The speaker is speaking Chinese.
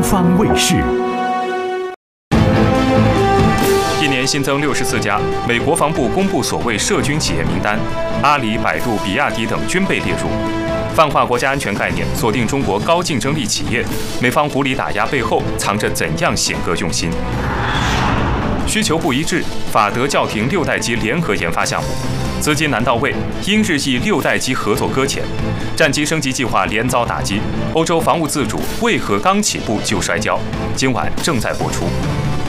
方卫视。 一年新增64家，美国防部公布所谓涉军企业名单，阿里、百度、比亚迪等均被列入。泛化国家安全概念，锁定中国高竞争力企业，美方无理打压背后藏着怎样险恶用心？需求不一致，法德叫停6代机联合研发项目，资金难到位，英日意6代机合作搁浅，战机升级计划连遭打击，欧洲防务自主为何刚起步就摔跤？今晚正在播出。